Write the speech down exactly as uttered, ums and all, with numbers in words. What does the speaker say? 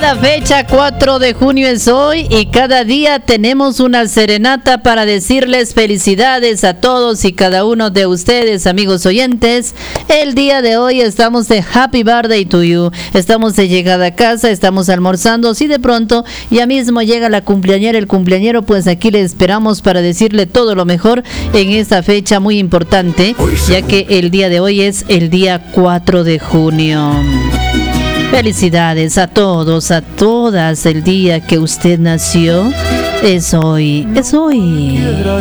Cada fecha, cuatro de junio es hoy y cada día tenemos una serenata para decirles felicidades a todos y cada uno de ustedes, amigos oyentes. El día de hoy estamos de Happy Birthday to you. Estamos de llegada a casa, estamos almorzando. Si de pronto ya mismo llega la cumpleañera, el cumpleañero, pues aquí le esperamos para decirle todo lo mejor en esta fecha muy importante, ya que el día de hoy es el día cuatro de junio. Felicidades a todos, a todas. El día que usted nació es hoy, es hoy.